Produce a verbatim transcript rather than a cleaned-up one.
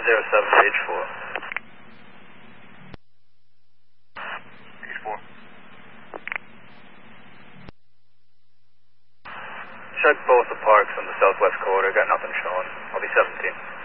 zero seven, page four. Page four. Check both the parks on the southwest corridor, got nothing showing. I'll be seventeen.